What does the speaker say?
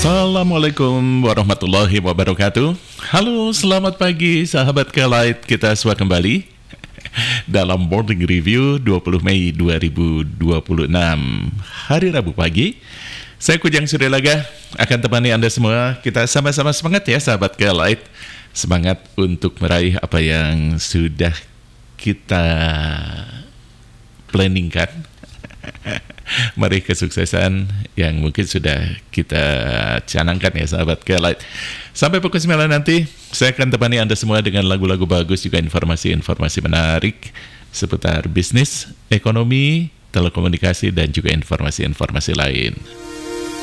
Assalamualaikum warahmatullahi wabarakatuh. Halo, selamat pagi sahabat Kelight. Kita sudah kembali dalam Morning Review 20 Mei 2026 hari Rabu pagi. Saya Kujang Suryalaga akan temani Anda semua. Kita sama-sama semangat ya sahabat Kelight. Semangat untuk meraih apa yang sudah kita planningkan. Meraih kesuksesan yang mungkin sudah kita canangkan ya sahabat Kelight. Sampai pukul 9 nanti saya akan temani Anda semua dengan lagu-lagu bagus, juga informasi-informasi menarik seputar bisnis, ekonomi, telekomunikasi, dan juga informasi-informasi lain.